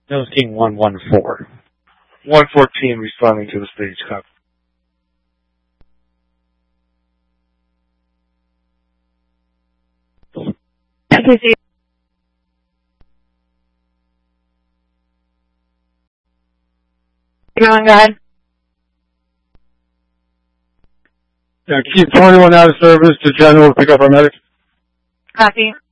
That was King 114. 114 responding to the stage, copy. FCC. Go ahead. Yeah, keep 21 out of service to general, pick up our medic. Copy.